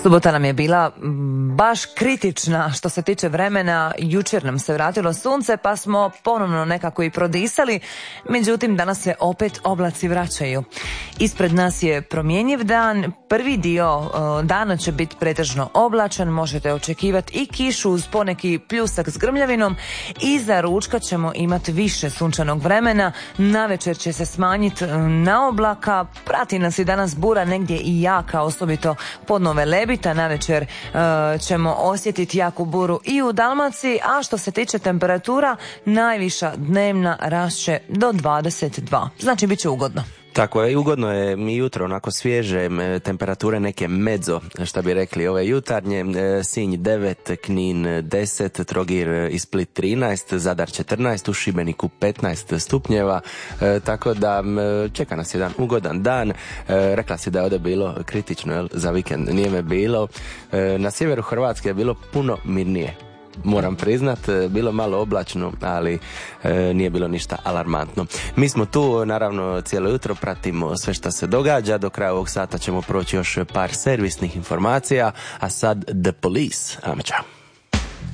Subota nam je bila baš kritična što se tiče vremena. Jučer nam se vratilo sunce pa smo ponovno nekako i prodisali. Međutim, danas se opet oblaci vraćaju. Ispred nas je promjenjiv dan. Prvi dio dana će biti pretežno oblačan. Možete očekivati i kišu uz poneki pljusak s grmljavinom. Iza ručka ćemo imati više sunčanog vremena. Navečer će se smanjiti na oblaka. Prati nas i danas bura negdje i jaka, osobito pod Nove Lebita. Navečer ćemo osjetiti jaku buru i u Dalmaciji, a što se tiče temperatura, najviša dnevna rašće do 22. Znači, bit će ugodno. Tako je, ugodno je mi jutro, onako svježe, temperature neke medzo, šta bi rekli, ove jutarnje, Sinj 9, Knin 10, Trogir i Split 13, Zadar 14, u Šibeniku 15 stupnjeva, tako da čeka nas jedan ugodan dan. Rekla si da je ovdje bilo kritično za vikend, nije me bilo. Na sjeveru Hrvatske je bilo puno mirnije. Moram priznat, bilo malo oblačno, ali nije bilo ništa alarmantno. Mi smo tu, naravno, cijelo jutro pratimo sve što se događa. Do kraja ovog sata ćemo proći još par servisnih informacija, a sad The Police. Ajme, čao.